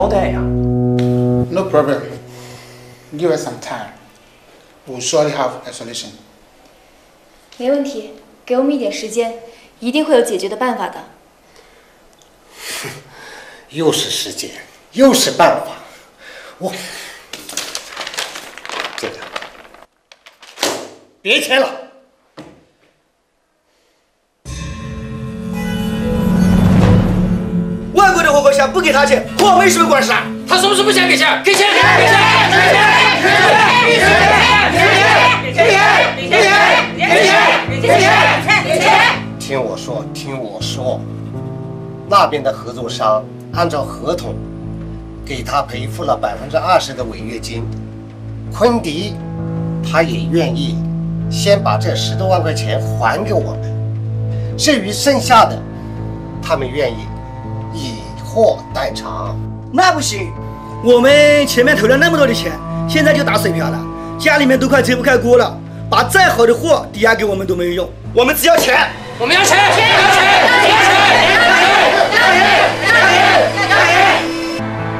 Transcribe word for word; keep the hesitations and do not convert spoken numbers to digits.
交代呀。 No problem. Give us some time. We'll surely have a solution. 没问题，给我们一点时间，一定会有解决的办法的。 又是时间，又是办法，我这个别签了。 外国的活活虾不给他钱，和我们有什么关系啊？ 他是不是不想给钱？给钱！给钱！给钱！给钱！给钱！给钱！给钱！给钱！给钱！给钱！ 听我说，听我说，那边的合作商按照合同给他赔付了百分之二十的违约金，昆迪他也愿意先把这十多万块钱还给我们，至于剩下的，他们愿意以货代偿。 那不行，我们前面投了那么多的钱，现在就打水漂了，家里面都快揭不开锅了，把再好的货抵押给我们都没有用，我们只要钱， 我们要钱！要钱！